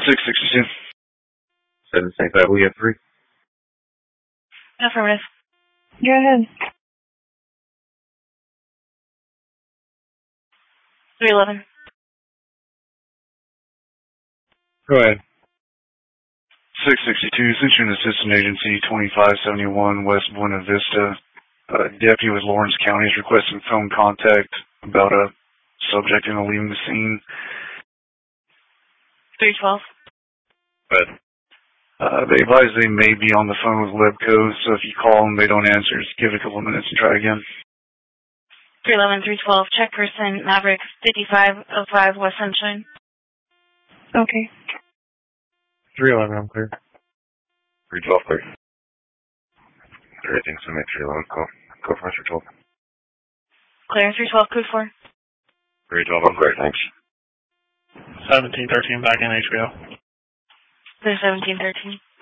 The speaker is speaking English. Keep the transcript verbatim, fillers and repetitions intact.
six sixty-two. seven seventy-five, we have three. Affirmative. Go ahead. three eleven. Go ahead. six sixty-two, Central Assistant Agency twenty-five seventy-one, West Buena Vista. Uh, deputy with Lawrence County is requesting phone contact about a subject in a leaving the scene. three twelve. Go ahead. Uh, they advise they may be on the phone with Lebco, so if you call them, they don't answer, just give it a couple of minutes and try again. three eleven, three twelve, check person, Maverick, fifty-five oh five, West Sunshine. Okay. three eleven, I'm clear. three twelve, clear. Everything's in three eleven, go. Go for three twelve. Clear, three twelve, code four. three twelve, I'm clear, thanks. seventeen thirteen, back in H B O. Clear, seventeen thirteen.